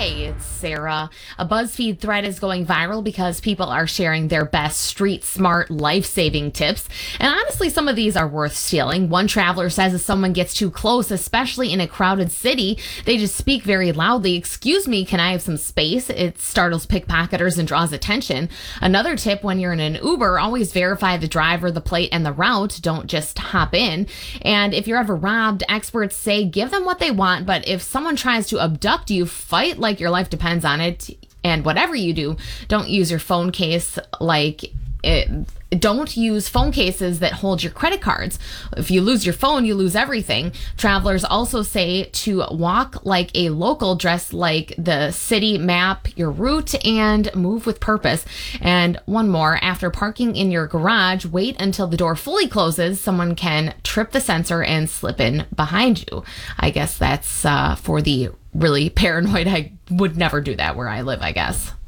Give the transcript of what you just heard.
Hey, it's Sarah. A BuzzFeed thread is going viral because people are sharing their best street smart life-saving tips. And honestly, some of these are worth stealing. One traveler says if someone gets too close, especially in a crowded city, they just speak very loudly. "Excuse me, can I have some space?" It startles pickpocketers and draws attention. Another tip: when you're in an Uber, always verify the driver, the plate, and the route. Don't just hop in. And if you're ever robbed, experts say give them what they want, but if someone tries to abduct you, fight like your life depends on it. And whatever you do, don't use your phone case don't use phone cases that hold your credit cards. If you lose your phone, you lose everything. Travelers also say to walk like a local, dress like the city, map your route, and move with purpose. And one more: after parking in your garage, wait until the door fully closes. Someone can trip the sensor and slip in behind you. I guess that's for the really paranoid. I would never do that where I live, I guess.